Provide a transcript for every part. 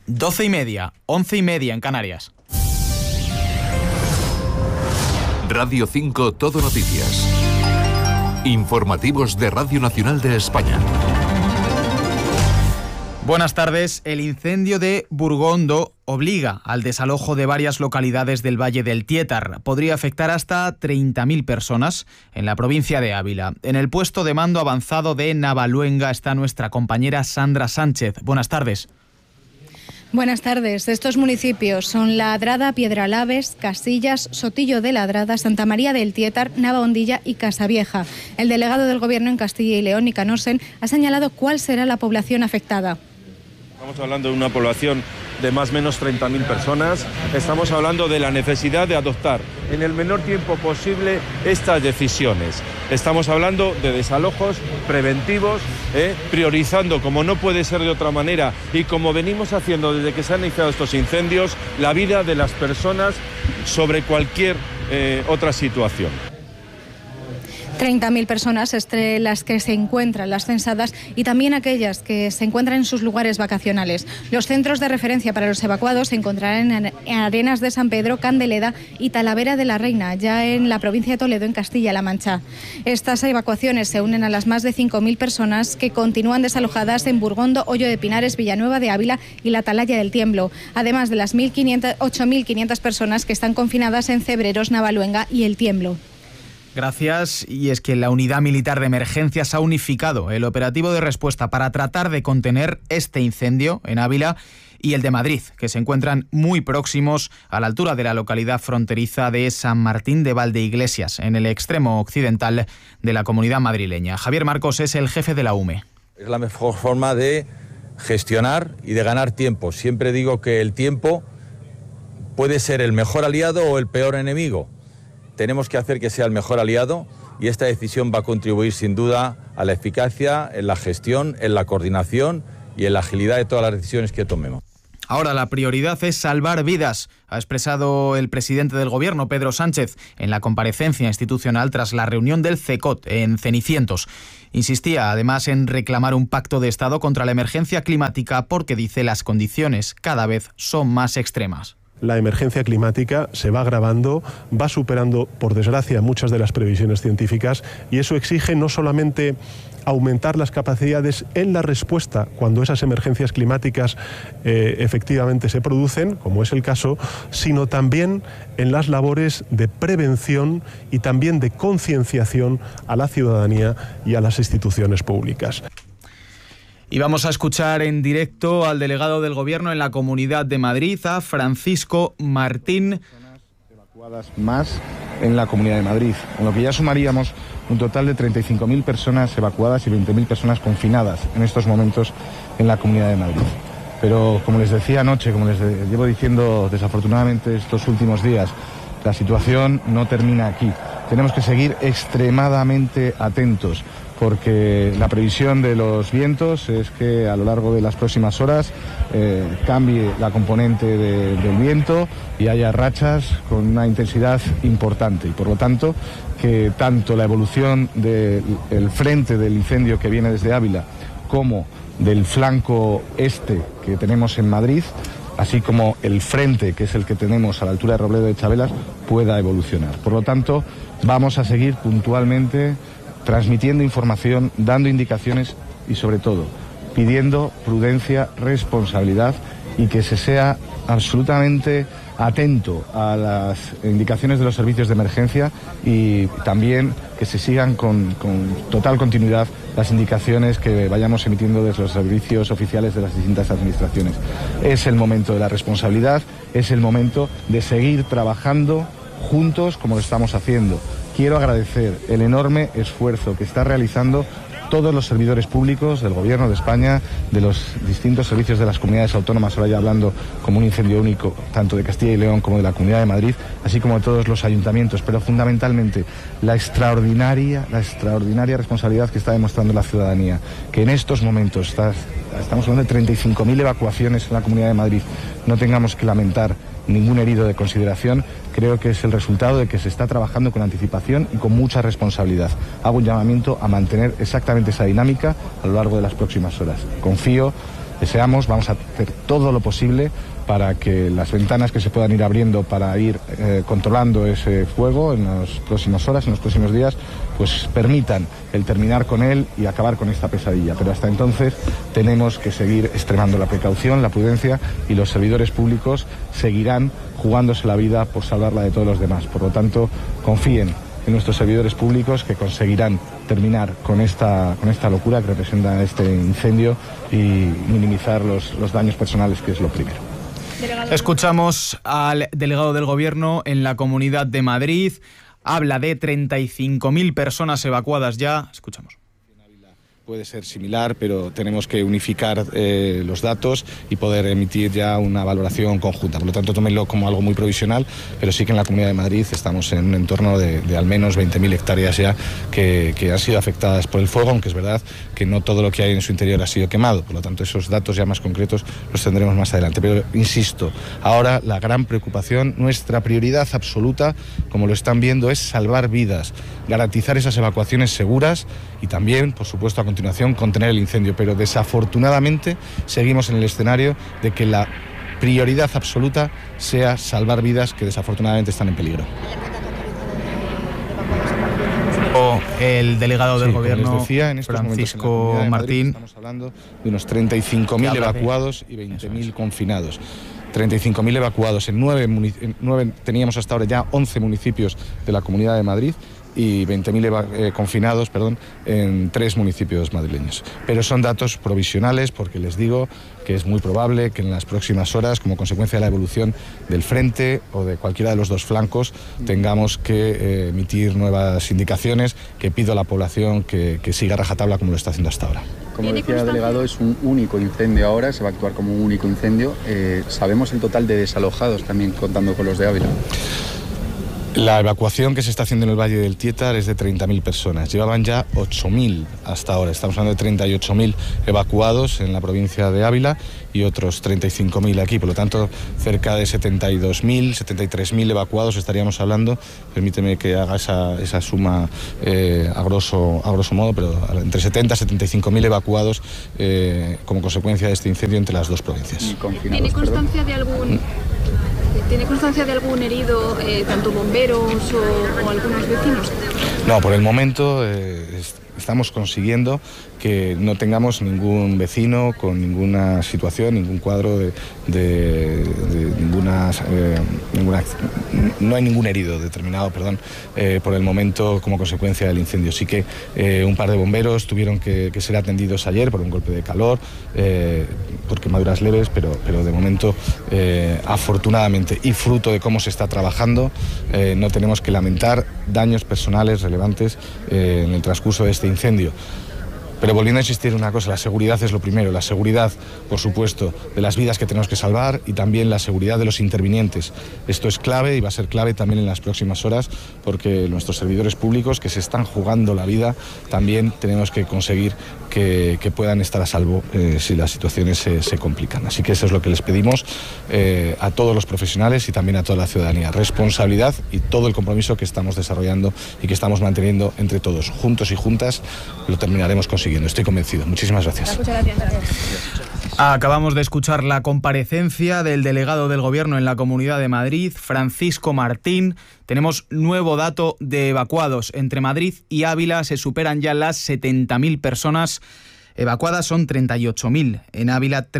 12:30, 11:30 en Canarias. Radio 5 Todo Noticias. Informativos de Radio Nacional de España. Buenas tardes. El incendio de Burgondo obliga al desalojo de varias localidades del Valle del Tiétar. Podría afectar hasta 30.000 personas en la provincia de Ávila. En el puesto de mando avanzado de Navaluenga está nuestra compañera Sandra Sánchez. Buenas tardes. Buenas tardes. Estos municipios son Ladrada, Piedralaves, Casillas, Sotillo de Ladrada, Santa María del Tiétar, Navahondilla y Casavieja. El delegado del Gobierno en Castilla y León, Nicanor Sen, ha señalado cuál será la población afectada. Estamos hablando de una población de más o menos 30.000 personas. Estamos hablando de la necesidad de adoptar en el menor tiempo posible estas decisiones. Estamos hablando de desalojos preventivos, priorizando, como no puede ser de otra manera, y como venimos haciendo desde que se han iniciado estos incendios, la vida de las personas sobre cualquier otra situación. 30.000 personas entre las que se encuentran las censadas y también aquellas que se encuentran en sus lugares vacacionales. Los centros de referencia para los evacuados se encontrarán en Arenas de San Pedro, Candeleda y Talavera de la Reina, ya en la provincia de Toledo, en Castilla-La Mancha. Estas evacuaciones se unen a las más de 5.000 personas que continúan desalojadas en Burgondo, Hoyo de Pinares, Villanueva de Ávila y la Atalaya del Tiemblo, además de las 8.500 personas que están confinadas en Cebreros, Navaluenga y El Tiemblo. Gracias. Y es que la Unidad Militar de Emergencias ha unificado el operativo de respuesta para tratar de contener este incendio en Ávila y el de Madrid, que se encuentran muy próximos a la altura de la localidad fronteriza de San Martín de Valdeiglesias, en el extremo occidental de la comunidad madrileña. Javier Marcos es el jefe de la UME. Es la mejor forma de gestionar y de ganar tiempo. Siempre digo que el tiempo puede ser el mejor aliado o el peor enemigo. Tenemos que hacer que sea el mejor aliado y esta decisión va a contribuir sin duda a la eficacia, en la gestión, en la coordinación y en la agilidad de todas las decisiones que tomemos. Ahora la prioridad es salvar vidas, ha expresado el presidente del Gobierno, Pedro Sánchez, en la comparecencia institucional tras la reunión del CECOT en Cenicientos. Insistía además en reclamar un pacto de Estado contra la emergencia climática porque, dice, las condiciones cada vez son más extremas. La emergencia climática se va agravando, va superando, por desgracia, muchas de las previsiones científicas y eso exige no solamente aumentar las capacidades en la respuesta cuando esas emergencias climáticas efectivamente se producen, como es el caso, sino también en las labores de prevención y también de concienciación a la ciudadanía y a las instituciones públicas. Y vamos a escuchar en directo al delegado del Gobierno en la Comunidad de Madrid, a Francisco Martín. Evacuadas más en la Comunidad de Madrid, con lo que ya sumaríamos un total de 35.000 personas evacuadas y 20.000 personas confinadas en estos momentos en la Comunidad de Madrid. Pero como les decía anoche, como les llevo diciendo desafortunadamente estos últimos días, la situación no termina aquí. Tenemos que seguir extremadamente atentos, porque la previsión de los vientos es que a lo largo de las próximas horas cambie la componente del viento y haya rachas con una intensidad importante y por lo tanto que tanto la evolución del frente del incendio que viene desde Ávila como del flanco este que tenemos en Madrid, así como el frente que es el que tenemos a la altura de Robledo de Chabelas, pueda evolucionar. Por lo tanto, vamos a seguir puntualmente transmitiendo información, dando indicaciones y sobre todo pidiendo prudencia, responsabilidad y que se sea absolutamente atento a las indicaciones de los servicios de emergencia y también que se sigan con total continuidad las indicaciones que vayamos emitiendo desde los servicios oficiales de las distintas administraciones. Es el momento de la responsabilidad, es el momento de seguir trabajando juntos como lo estamos haciendo. Quiero agradecer el enorme esfuerzo que está realizando todos los servidores públicos del Gobierno de España, de los distintos servicios de las comunidades autónomas, ahora ya hablando como un incendio único, tanto de Castilla y León como de la Comunidad de Madrid, así como de todos los ayuntamientos, pero fundamentalmente la extraordinaria responsabilidad que está demostrando la ciudadanía, que en estos momentos estamos hablando de 35.000 evacuaciones en la Comunidad de Madrid, no tengamos que lamentar ningún herido de consideración, creo que es el resultado de que se está trabajando con anticipación y con mucha responsabilidad. Hago un llamamiento a mantener exactamente esa dinámica a lo largo de las próximas horas. Confío vamos a hacer todo lo posible para que las ventanas que se puedan ir abriendo para ir controlando ese fuego en las próximas horas, en los próximos días, pues permitan el terminar con él y acabar con esta pesadilla. Pero hasta entonces tenemos que seguir extremando la precaución, la prudencia, y los servidores públicos seguirán jugándose la vida por salvarla de todos los demás. Por lo tanto, confíen en nuestros servidores públicos, que conseguirán terminar con esta locura que representa este incendio y minimizar los daños personales, que es lo primero. Escuchamos al delegado del Gobierno en la Comunidad de Madrid. Habla de 35.000 personas evacuadas ya. Escuchamos. Puede ser similar, pero tenemos que unificar los datos y poder emitir ya una valoración conjunta. Por lo tanto, tómenlo como algo muy provisional, pero sí que en la Comunidad de Madrid estamos en un entorno de al menos 20.000 hectáreas ya que han sido afectadas por el fuego, aunque es verdad que no todo lo que hay en su interior ha sido quemado. Por lo tanto, esos datos ya más concretos los tendremos más adelante. Pero, insisto, ahora la gran preocupación, nuestra prioridad absoluta, como lo están viendo, es salvar vidas, garantizar esas evacuaciones seguras y también, por supuesto, a continuación, contener el incendio. Pero desafortunadamente seguimos en el escenario de que la prioridad absoluta sea salvar vidas que desafortunadamente están en peligro. El delegado del Gobierno, como les decía, en estos Francisco Madrid, Martín. Estamos hablando de unos 35.000 evacuados y 20.000 confinados. 35.000 evacuados en 9, teníamos hasta ahora ya 11 municipios de la Comunidad de Madrid, y 20.000 confinados, en 3 municipios madrileños. Pero son datos provisionales, porque les digo que es muy probable que en las próximas horas, como consecuencia de la evolución del frente o de cualquiera de los dos flancos, tengamos que emitir nuevas indicaciones, que pido a la población que siga a rajatabla como lo está haciendo hasta ahora. Como decía el delegado, es un único incendio ahora, se va a actuar como un único incendio. ¿Sabemos el total de desalojados también, contando con los de Ávila? La evacuación que se está haciendo en el Valle del Tietar es de 30.000 personas. Llevaban ya 8.000 hasta ahora. Estamos hablando de 38.000 evacuados en la provincia de Ávila y otros 35.000 aquí. Por lo tanto, cerca de 72.000, 73.000 evacuados estaríamos hablando. Permíteme que haga esa suma a grosso modo, pero entre 70 y 75.000 evacuados como consecuencia de este incendio entre las dos provincias. ¿Tiene constancia de algún... ¿Tiene constancia de algún herido, tanto bomberos o algunos vecinos? No, por el momento estamos consiguiendo que no tengamos ningún vecino con ninguna situación, ningún cuadro de ninguna... no hay ningún herido determinado, por el momento como consecuencia del incendio. Sí que un par de bomberos tuvieron que ser atendidos ayer por un golpe de calor, por quemaduras leves, pero de momento, afortunadamente, y fruto de cómo se está trabajando, no tenemos que lamentar daños personales relevantes en el transcurso de este incendio. Pero volviendo a insistir en una cosa, la seguridad es lo primero, la seguridad, por supuesto, de las vidas que tenemos que salvar y también la seguridad de los intervinientes. Esto es clave y va a ser clave también en las próximas horas, porque nuestros servidores públicos que se están jugando la vida, también tenemos que conseguir que puedan estar a salvo si las situaciones se complican. Así que eso es lo que les pedimos a todos los profesionales y también a toda la ciudadanía. Responsabilidad y todo el compromiso que estamos desarrollando y que estamos manteniendo entre todos, juntos y juntas, lo terminaremos consiguiendo. Estoy convencido. Muchísimas gracias. Muchas gracias. Acabamos de escuchar la comparecencia del delegado del Gobierno en la Comunidad de Madrid, Francisco Martín. Tenemos nuevo dato de evacuados. Entre Madrid y Ávila se superan ya las 70.000 personas evacuadas, son 38.000. En Ávila,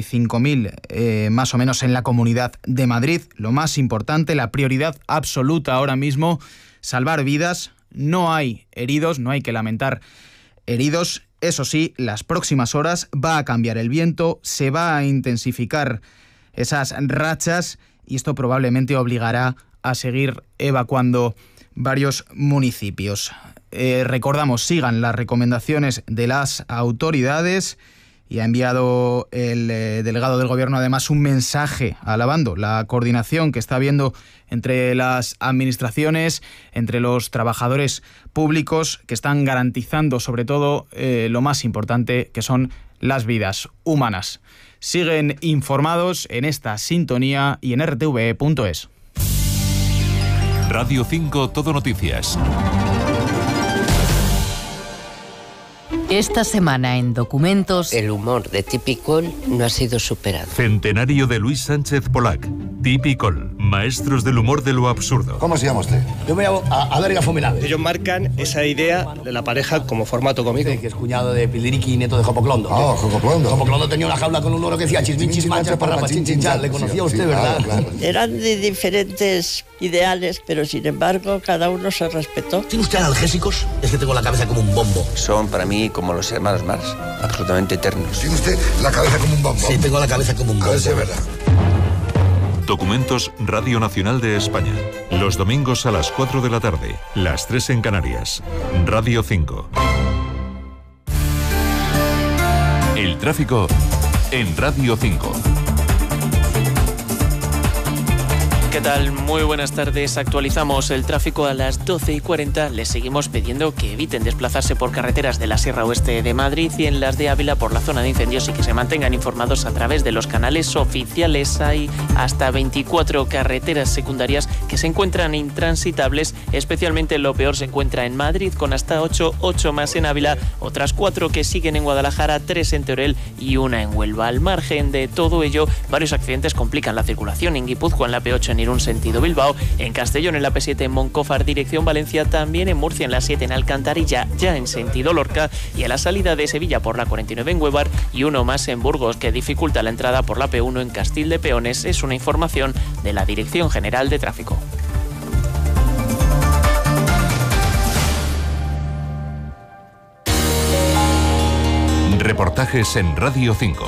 35.000 más o menos en la Comunidad de Madrid. Lo más importante, la prioridad absoluta ahora mismo, salvar vidas. No hay heridos, no hay que lamentar heridos. Eso sí, las próximas horas va a cambiar el viento, se va a intensificar esas rachas y esto probablemente obligará a seguir evacuando varios municipios. Recordamos, sigan las recomendaciones de las autoridades y ha enviado el delegado del Gobierno además un mensaje alabando la coordinación que está habiendo entre las administraciones, entre los trabajadores públicos que están garantizando sobre todo lo más importante, que son las vidas humanas. Siguen informados en esta sintonía y en rtve.es. Radio 5 Todo Noticias. Esta semana en Documentos... El humor de Tipicol no ha sido superado. Centenario de Luis Sánchez Polac. Tipicol. Maestros del humor de lo absurdo. ¿Cómo se llama usted? Yo me llamo Adrià Fomenade. Ellos marcan esa idea de la pareja como formato cómico. Que es cuñado de Piliriqui y nieto de Jopoclondo. Ah, Jopoclondo. Jopoclondo tenía una jaula con un loro que decía chisminchis manchas para chinchinchar. Le conocía usted, ¿verdad? Claro. Eran de diferentes ideales, pero sin embargo cada uno se respetó. ¿Tiene usted analgésicos? Es que tengo la cabeza como un bombo. Son para mí como los hermanos Marx, absolutamente eternos. ¿Tiene usted la cabeza como un bombo? Sí, tengo la cabeza como un bombo. A ver si es verdad. Documentos Radio Nacional de España. Los domingos a las 4 de la tarde, las 3 en Canarias. Radio 5. El tráfico en Radio 5. ¿Qué tal? Muy buenas tardes. Actualizamos el tráfico a las 12:40. Les seguimos pidiendo que eviten desplazarse por carreteras de la Sierra Oeste de Madrid y en las de Ávila por la zona de incendios y que se mantengan informados a través de los canales oficiales. Hay hasta 24 carreteras secundarias que se encuentran intransitables. Especialmente lo peor se encuentra en Madrid con hasta 8 más en Ávila, otras 4 que siguen en Guadalajara, 3 en Teruel y 1 en Huelva. Al margen de todo ello, varios accidentes complican la circulación en Guipúzcoa, en la P8 en Irún sentido Bilbao, en Castellón en la P7 en Moncófar dirección Valencia, también en Murcia en la 7 en Alcantarilla ya en sentido Lorca y a la salida de Sevilla por la 49 en Huevar y 1 más en Burgos que dificulta la entrada por la P1 en Castil de Peones. Es una información de la Dirección General de Tráfico. Reportajes en Radio 5.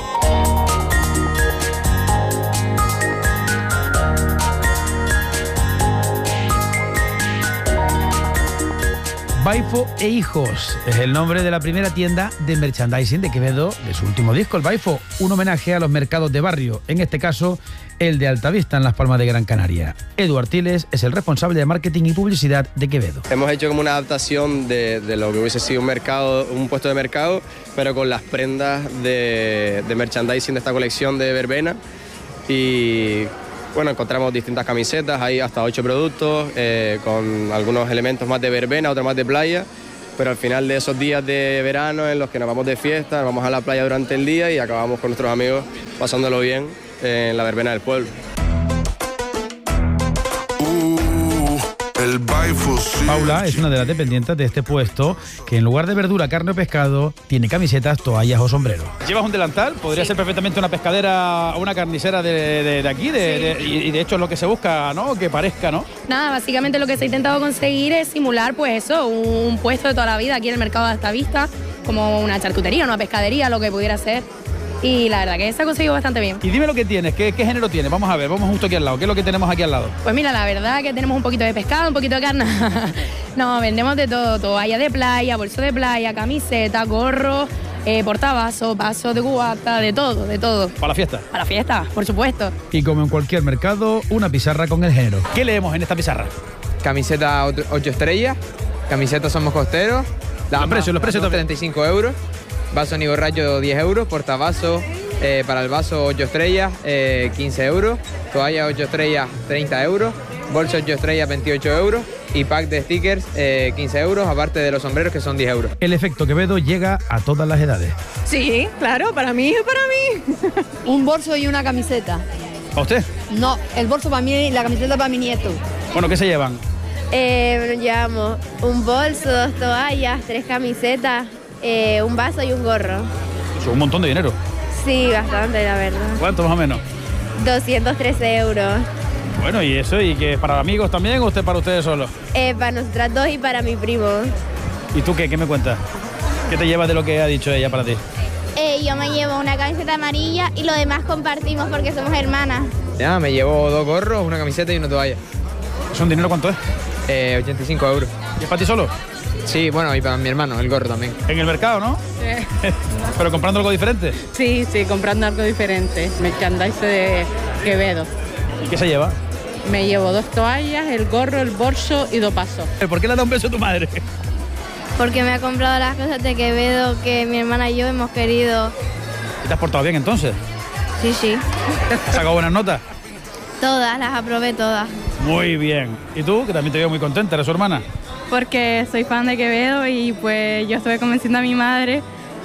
Baifo e Hijos es el nombre de la primera tienda de merchandising de Quevedo de su último disco, el Baifo, un homenaje a los mercados de barrio, en este caso el de Altavista en Las Palmas de Gran Canaria. Edu Artiles es el responsable de marketing y publicidad de Quevedo. Hemos hecho como una adaptación de lo que hubiese sido un puesto de mercado, pero con las prendas de merchandising de esta colección de verbena. Y bueno, encontramos distintas camisetas, hay hasta 8 productos, con algunos elementos más de verbena, otros más de playa, pero al final de esos días de verano en los que nos vamos de fiesta, nos vamos a la playa durante el día y acabamos con nuestros amigos pasándolo bien en la verbena del pueblo. Paula es una de las dependientes de este puesto que en lugar de verdura, carne o pescado tiene camisetas, toallas o sombreros. ¿Llevas un delantal? Podría ser perfectamente una pescadera o una carnicera de aquí, y de hecho es lo que se busca, ¿no? Que parezca, ¿no? Nada, básicamente lo que se ha intentado conseguir es simular, pues eso, un puesto de toda la vida aquí en el mercado de Altavista, como una charcutería, una pescadería, lo que pudiera ser. Y la verdad que se ha conseguido bastante bien. Y dime lo que tienes, ¿qué género tienes? Vamos a ver, vamos justo aquí al lado. ¿Qué es lo que tenemos aquí al lado? Pues mira, la verdad que tenemos un poquito de pescado, un poquito de carne. No, vendemos de todo, toalla de playa, bolso de playa, camiseta, gorro, portavasos, vasos de cubata, de todo, de todo. ¿Para la fiesta? Para la fiesta, por supuesto. Y como en cualquier mercado, una pizarra con el género. ¿Qué leemos en esta pizarra? Camiseta 8 estrellas, camiseta Somos Costeros. Los precios también. 35 euros. Vaso ni borracho 10 euros, portavasos para el vaso 8 estrellas 15 euros, toalla 8 estrellas 30 euros, bolso 8 estrellas 28 euros y pack de stickers 15 euros, aparte de los sombreros que son 10 euros. El efecto Quevedo llega a todas las edades. Sí, claro, para mí. Un bolso y una camiseta. ¿Para usted? No, el bolso para mí y la camiseta para mi nieto. Bueno, ¿qué se llevan? Llevamos un bolso, 2 toallas, 3 camisetas, un vaso y un gorro. Eso es un montón de dinero. Sí, bastante, la verdad. ¿Cuánto más o menos? 213 euros. Bueno, ¿y eso? ¿Y que para amigos también o para ustedes solos? Para nosotras dos y para mi primo. ¿Y tú qué me cuentas? ¿Qué te llevas de lo que ha dicho ella para ti? Yo me llevo una camiseta amarilla y lo demás compartimos porque somos hermanas. Ya, me llevo 2 gorros, una camiseta y una toalla. ¿Son dinero cuánto es? 85 euros. ¿Y es para ti solo? Sí, bueno, y para mi hermano, el gorro también. ¿En el mercado, no? Sí. ¿Pero comprando algo diferente? Sí, comprando algo diferente. Merchandise de Quevedo. ¿Y qué se lleva? Me llevo 2 toallas, el gorro, el bolso y 2 vasos. ¿Por qué le da un beso a tu madre? Porque me ha comprado las cosas de Quevedo que mi hermana y yo hemos querido. ¿Y te has portado bien entonces? Sí. ¿Has sacado buenas notas? Todas, las aprobé todas. Muy bien. ¿Y tú? Que también te veo muy contenta, ¿eres su hermana? Porque soy fan de Quevedo y pues yo estuve convenciendo a mi madre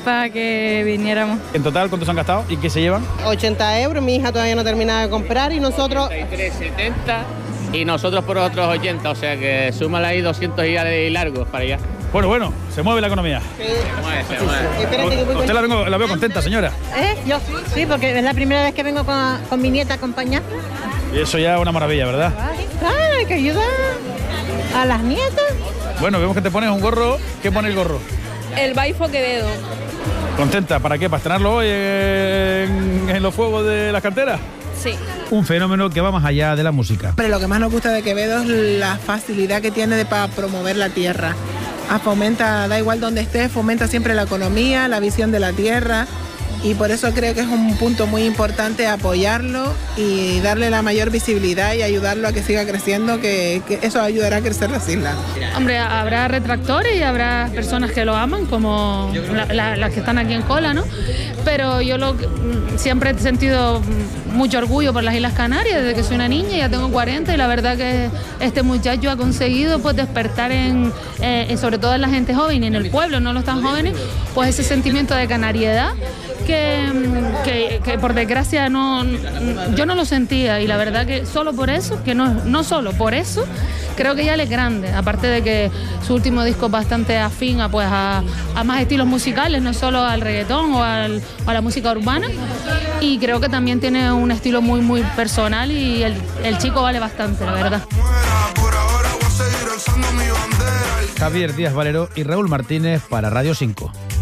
para que viniéramos. En total, ¿cuántos han gastado y qué se llevan? 80 euros, mi hija todavía no termina de comprar y nosotros... 33,70 y nosotros por otros 80, o sea que súmale ahí 200 y largos para allá. Bueno, se mueve la economía. Sí. Se mueve. Usted la veo contenta, señora. Yo sí, porque es la primera vez que vengo con mi nieta a acompañar. Y eso ya es una maravilla, ¿verdad? Claro, hay que ayudar a las nietas. Bueno, vemos que te pones un gorro. ¿Qué pone el gorro? El Baifo Quevedo. ¿Contenta? ¿Para qué? ¿Para estrenarlo hoy en los fuegos de las canteras? Sí. Un fenómeno que va más allá de la música. Pero lo que más nos gusta de Quevedo es la facilidad que tiene para promover la tierra. Fomenta, da igual donde esté, fomenta siempre la economía, la visión de la tierra, y por eso creo que es un punto muy importante apoyarlo y darle la mayor visibilidad y ayudarlo a que siga creciendo, que eso ayudará a crecer las islas. Hombre, habrá retractores y habrá personas que lo aman, como las que están aquí en cola, ¿no? Pero yo siempre he sentido mucho orgullo por las Islas Canarias, desde que soy una niña, ya tengo 40, y la verdad que este muchacho ha conseguido pues despertar sobre todo en la gente joven y en el pueblo, no los tan jóvenes, pues ese sentimiento de canariedad que por desgracia yo no lo sentía, y la verdad que solo por eso, que no solo por eso, creo que ya él es grande, aparte de que su último disco es bastante afín a más estilos musicales, no solo al reggaetón o a la música urbana, y creo que también tiene un estilo muy muy personal, y el chico vale bastante, la verdad. Javier Díaz Valero y Raúl Martínez para Radio 5.